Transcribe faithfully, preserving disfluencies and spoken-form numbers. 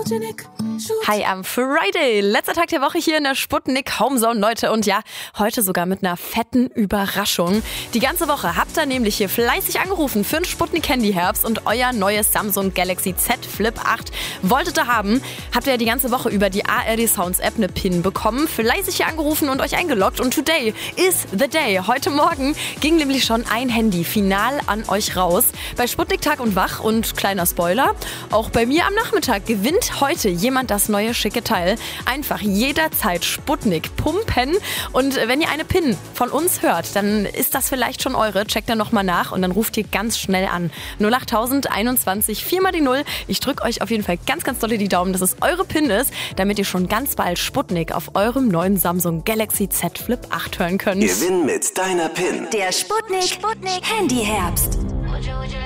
Hi am Friday, letzter Tag der Woche hier in der Sputnik Homezone, Leute. Und ja, heute sogar mit einer fetten Überraschung. Die ganze Woche habt ihr nämlich hier fleißig angerufen für ein Sputnik Handyherbst und euer neues Samsung Galaxy Z Flip acht wolltet ihr haben. Habt ihr ja die ganze Woche über die A R D Sounds App eine PIN bekommen, fleißig hier angerufen und euch eingeloggt. Und today is the day. Heute Morgen ging nämlich schon ein Handy final an euch raus. Bei Sputnik Tag und Wach und kleiner Spoiler, auch bei mir am Nachmittag gewinnt heute jemand das neue schicke Teil. Einfach jederzeit Sputnik pumpen. Und wenn ihr eine PIN von uns hört, dann ist das vielleicht schon eure. Checkt dann nochmal nach und dann ruft ihr ganz schnell an. null acht tausend einundzwanzig, vier mal die Null. Ich drücke euch auf jeden Fall ganz, ganz dolle die Daumen, dass es eure PIN ist, damit ihr schon ganz bald Sputnik auf eurem neuen Samsung Galaxy Z Flip acht hören könnt. Gewinn mit deiner PIN. Der Sputnik, Sputnik Handyherbst.